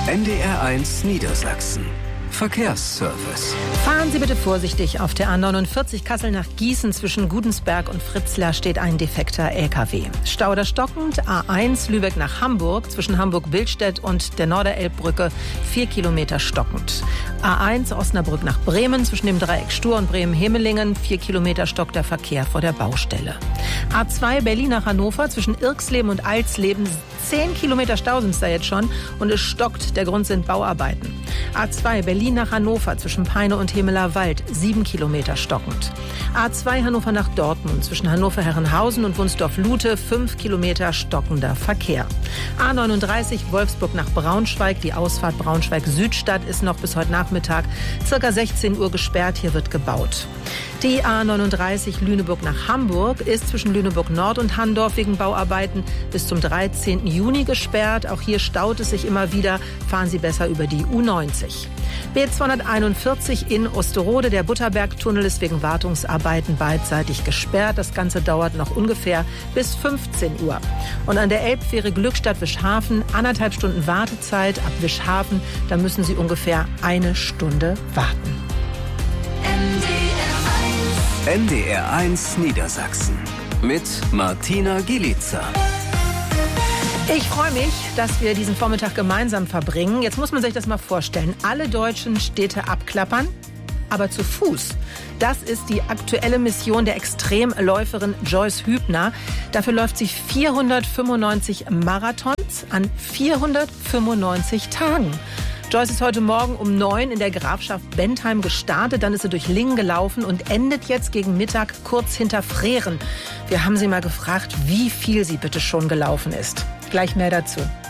NDR1 Niedersachsen. Verkehrsservice. Fahren Sie bitte vorsichtig. Auf der A49 Kassel nach Gießen zwischen Gudensberg und Fritzlar steht ein defekter LKW. Stau oder stockend. A1 Lübeck nach Hamburg zwischen Hamburg-Billstedt und der Norderelbbrücke 4 Kilometer stockend. A1 Osnabrück nach Bremen zwischen dem Dreieck Stur und Bremen-Hemelingen 4 Kilometer stockt der Verkehr vor der Baustelle. A2 Berlin nach Hannover zwischen Irxleben und Alsleben 10 Kilometer Stau sind es da jetzt schon und es stockt. Der Grund sind Bauarbeiten. A2 Berlin nach Hannover zwischen Peine und Hemeler Wald 7 Kilometer stockend. A2 Hannover nach Dortmund zwischen Hannover-Herrenhausen und Wunsdorf-Lute 5 Kilometer stockender Verkehr. A39 Wolfsburg nach Braunschweig. Die Ausfahrt Braunschweig-Südstadt ist noch bis heute Nachmittag ca. 16 Uhr gesperrt. Hier wird gebaut. Die A39 Lüneburg nach Hamburg ist zwischen Lüneburg Nord und Handorf wegen Bauarbeiten bis zum 13. Juni gesperrt. Auch hier staut es sich immer wieder. Fahren Sie besser über die U90. B241 in Osterode. Der Butterbergtunnel ist wegen Wartungsarbeiten beidseitig gesperrt. Das Ganze dauert noch ungefähr bis 15 Uhr. Und an der Elbfähre Glückstadt-Wischhafen 1,5 Stunden Wartezeit ab Wischhafen. Da müssen Sie ungefähr 1 Stunde warten. NDR1 Niedersachsen mit Martina Gielitzer. Ich freue mich, dass wir diesen Vormittag gemeinsam verbringen. Jetzt muss man sich das mal vorstellen. Alle deutschen Städte abklappern, aber zu Fuß. Das ist die aktuelle Mission der Extremläuferin Joyce Hübner. Dafür läuft sie 495 Marathons an 495 Tagen. Joyce ist heute Morgen um 9 in der Grafschaft Bentheim gestartet. Dann ist sie durch Lingen gelaufen und endet jetzt gegen Mittag kurz hinter Freren. Wir haben sie mal gefragt, wie viel sie bitte schon gelaufen ist. Gleich mehr dazu.